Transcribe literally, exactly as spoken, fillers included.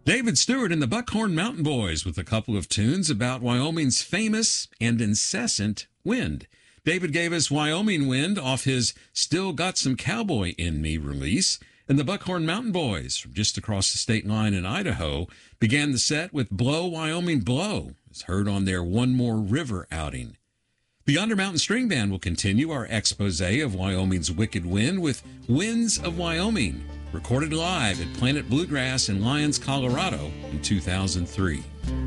David Stewart and the Buckhorn Mountain Boys with a couple of tunes about Wyoming's famous and incessant wind. David gave us Wyoming Wind off his Still Got Some Cowboy in Me release, and the Buckhorn Mountain Boys from just across the state line in Idaho began the set with Blow, Wyoming, Blow, as heard on their One More River outing. The Yonder Mountain String Band will continue our expose of Wyoming's wicked wind with Winds of Wyoming, recorded live at Planet Bluegrass in Lyons, Colorado in two thousand three.